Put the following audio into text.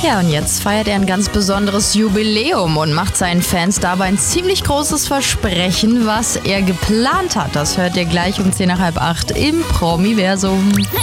Ja, und jetzt feiert er ein ganz besonderes Jubiläum und macht seinen Fans dabei ein ziemlich großes Versprechen, was er geplant hat. Das hört ihr gleich um 7:50 im Promi-Versum.